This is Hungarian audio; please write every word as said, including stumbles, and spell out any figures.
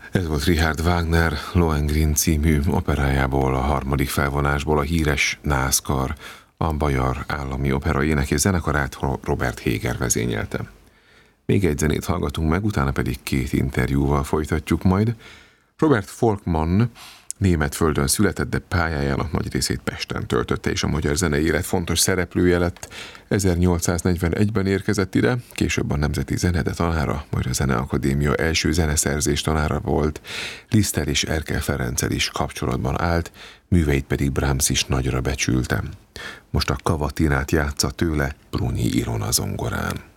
Ez volt Richard Wagner Lohengrin című operájából, a harmadik felvonásból, a híres NASCAR, a Magyar Állami Opera Ének és Zenekarát Robert Héger vezényelte. Még egy zenét hallgatunk meg, utána pedig két interjúval folytatjuk majd. Robert Volkmann német földön született, de pályájának nagy részét Pesten töltötte, és a magyar zenei élet fontos szereplője lett. ezernyolcszáznegyvenegyben érkezett ide, később a Nemzeti Zenede tanára, majd a Zeneakadémia első zeneszerzés tanára volt. Liszttel és Erkel Ferenccel is kapcsolatban állt, műveit pedig Brahms is nagyra becsülte. Most a Kavatinát játsza tőle Brunyi Ilona zongorán.